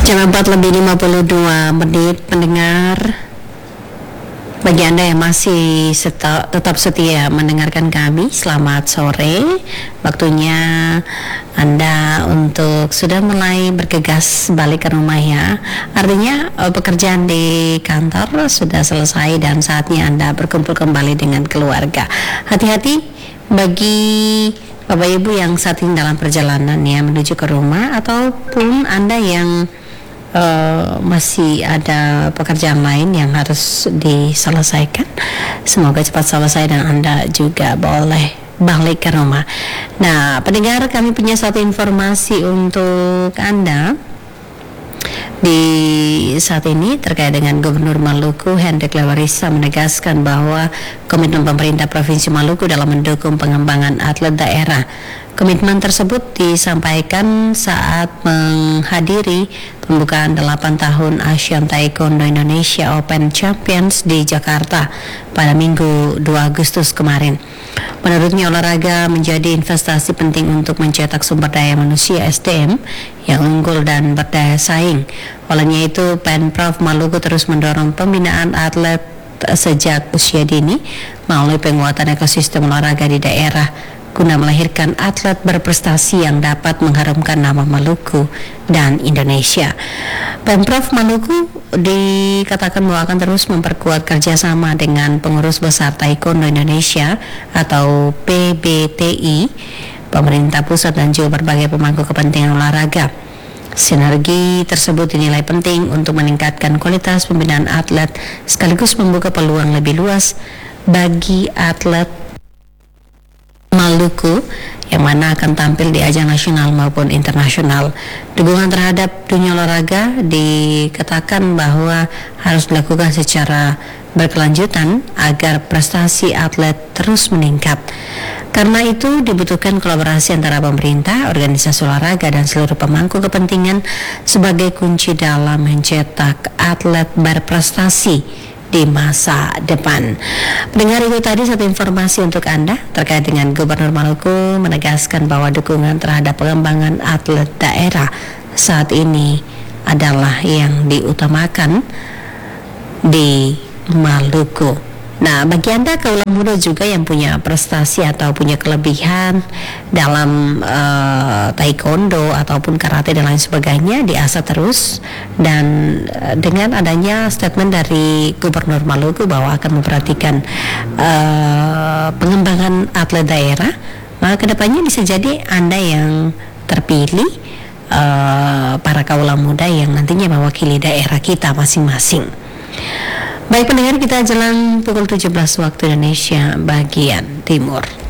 Jam 4:52 pendengar. Bagi Anda yang masih tetap setia mendengarkan kami, selamat sore. Waktunya Anda untuk sudah mulai bergegas balik ke rumah ya. Artinya pekerjaan di kantor sudah selesai dan saatnya Anda berkumpul kembali dengan keluarga. Hati-hati bagi Bapak Ibu yang saat ini dalam perjalanan ya menuju ke rumah, ataupun Anda yang masih ada pekerjaan lain yang harus diselesaikan. Semoga cepat selesai dan Anda juga boleh balik ke rumah. Nah, pendengar, kami punya satu informasi untuk Anda di saat ini terkait dengan Gubernur Maluku Hendrik Lewarisa menegaskan bahwa komitmen pemerintah Provinsi Maluku dalam mendukung pengembangan atlet daerah. Komitmen tersebut disampaikan saat menghadiri pembukaan 8 tahun Asian Taekwondo Indonesia Open Champions di Jakarta pada Minggu 2 Agustus kemarin. Menurutnya, olahraga menjadi investasi penting untuk mencetak sumber daya manusia SDM yang unggul dan berdaya saing. Olehnya itu, Pemprov Maluku terus mendorong pembinaan atlet sejak usia dini melalui penguatan ekosistem olahraga di daerah guna melahirkan atlet berprestasi yang dapat mengharumkan nama Maluku dan Indonesia. Pemprov Maluku dikatakan bahwa akan terus memperkuat kerjasama dengan pengurus besar Taekwondo Indonesia atau PBTI, pemerintah pusat dan juga berbagai pemangku kepentingan olahraga. Sinergi tersebut dinilai penting untuk meningkatkan kualitas pembinaan atlet sekaligus membuka peluang lebih luas bagi atlet Maluku yang mana akan tampil di ajang nasional maupun internasional. Dukungan terhadap dunia olahraga dikatakan bahwa harus dilakukan secara berkelanjutan agar prestasi atlet terus meningkat. Karena itu dibutuhkan kolaborasi antara pemerintah, organisasi olahraga dan seluruh pemangku kepentingan sebagai kunci dalam mencetak atlet berprestasi di masa depan. Pendengar, itu tadi satu informasi untuk Anda terkait dengan Gubernur Maluku menegaskan bahwa dukungan terhadap pengembangan atlet daerah saat ini adalah yang diutamakan di Maluku. Nah, bagi Anda kaula muda juga yang punya prestasi atau punya kelebihan dalam taekwondo ataupun karate dan lain sebagainya, diasah terus. Dan dengan adanya statement dari Gubernur Maluku bahwa akan memperhatikan pengembangan atlet daerah, maka kedepannya bisa jadi Anda yang terpilih, para kaula muda yang nantinya mewakili daerah kita masing-masing. Baik pendengar, kita jelang pukul 17 waktu Indonesia bagian Timur.